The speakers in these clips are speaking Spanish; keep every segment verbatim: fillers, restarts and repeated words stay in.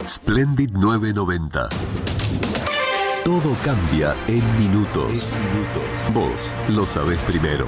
Splendid nueve noventa. Todo cambia en minutos. En minutos. Vos lo sabés primero.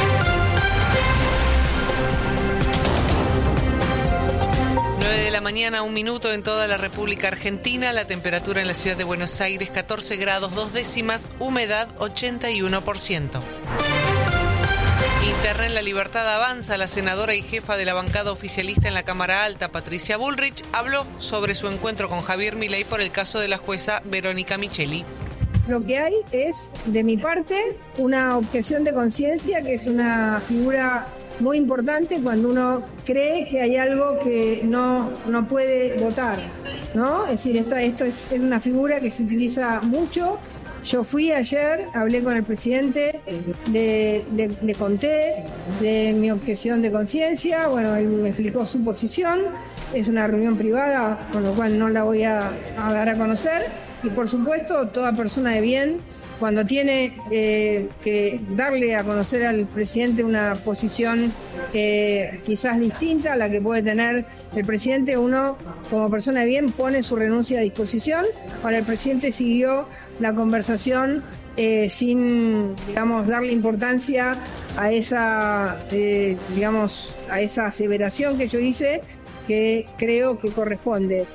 nueve de la mañana, un minuto en toda la República Argentina. La temperatura en la ciudad de Buenos Aires, catorce grados, dos décimas, humedad ochenta y uno por ciento. Interna en La Libertad Avanza, la senadora y jefa de la bancada oficialista en la Cámara Alta, Patricia Bullrich, habló sobre su encuentro con Javier Milei por el caso de la jueza Verónica Micheli. Lo que hay es, de mi parte, una objeción de conciencia, que es una figura muy importante cuando uno cree que hay algo que no, no puede votar, ¿no? Es decir, esta, esto es, es una figura que se utiliza mucho. Yo fui ayer, hablé con el presidente, le, le, le conté de mi objeción de conciencia, bueno, él me explicó su posición, es una reunión privada, con lo cual no la voy a, a dar a conocer, y por supuesto, toda persona de bien, cuando tiene eh, que darle a conocer al presidente una posición eh, quizás distinta a la que puede tener el presidente, uno como persona de bien pone su renuncia a disposición. Ahora el presidente siguió la conversación eh, sin, digamos, darle importancia a esa, eh, digamos, a esa aseveración que yo hice, que creo que corresponde.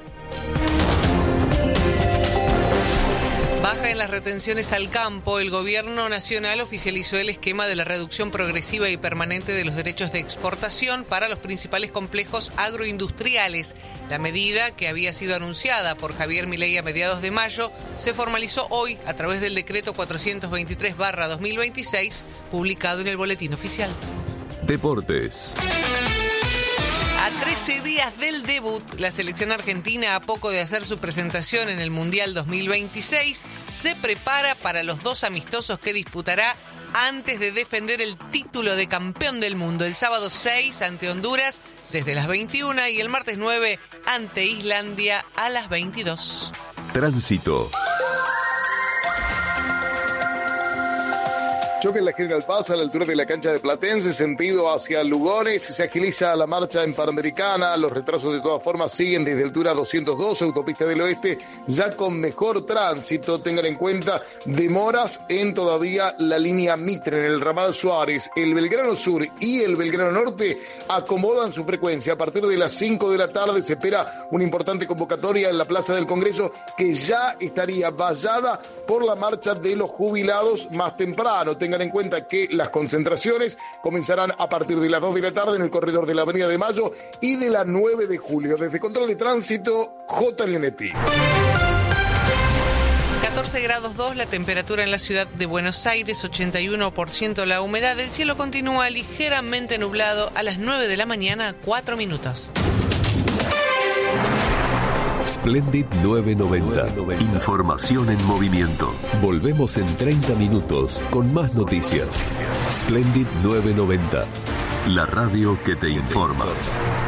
Baja en las retenciones al campo. El gobierno nacional oficializó el esquema de la reducción progresiva y permanente de los derechos de exportación para los principales complejos agroindustriales. La medida, que había sido anunciada por Javier Milei a mediados de mayo, se formalizó hoy a través del decreto cuatrocientos veintitrés barra dos mil veintiséis, publicado en el Boletín Oficial. Deportes. A trece días del debut, la selección argentina, a poco de hacer su presentación en el Mundial dos mil veintiséis, se prepara para los dos amistosos que disputará antes de defender el título de campeón del mundo. El sábado seis ante Honduras desde las veintiuna y el martes nueve ante Islandia a las veintidós. Tránsito. Choque en la General Paz a la altura de la cancha de Platense, sentido hacia Lugones. Se agiliza la marcha en Panamericana. Los retrasos de todas formas siguen desde altura doscientos doce, autopista del oeste, ya con mejor tránsito. Tengan en cuenta demoras en todavía la línea Mitre, en el ramal Suárez. El Belgrano Sur y el Belgrano Norte acomodan su frecuencia. A partir de las cinco de la tarde se espera una importante convocatoria en la Plaza del Congreso, que ya estaría vallada por la marcha de los jubilados más temprano. Tengan en cuenta que las concentraciones comenzarán a partir de las dos de la tarde en el corredor de la Avenida de Mayo y de la nueve de julio. Desde Control de Tránsito, J. Leonetti. catorce grados dos la temperatura en la ciudad de Buenos Aires, ochenta y uno por ciento la humedad. El cielo continúa ligeramente nublado a las nueve de la mañana, cuatro minutos. Splendid nueve noventa. Información en movimiento. Volvemos en treinta minutos con más noticias. Splendid nueve noventa. La radio que te informa.